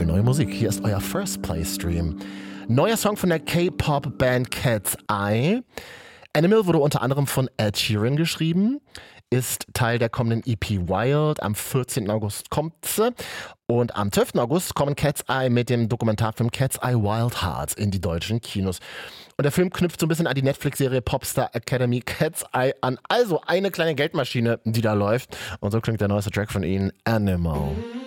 für neue Musik. Hier ist euer First Play Stream. Neuer Song von der K-Pop-Band Cat's Eye. Animal wurde unter anderem von Ed Sheeran geschrieben, ist Teil der kommenden EP Wild. Am 14. August kommt sie. Und am 12. August kommen Cat's Eye mit dem Dokumentarfilm Cat's Eye Wild Hearts in die deutschen Kinos. Und der Film knüpft so ein bisschen an die Netflix-Serie Popstar Academy Cat's Eye an. Also eine kleine Geldmaschine, die da läuft. Und so klingt der neueste Track von ihnen, Animal.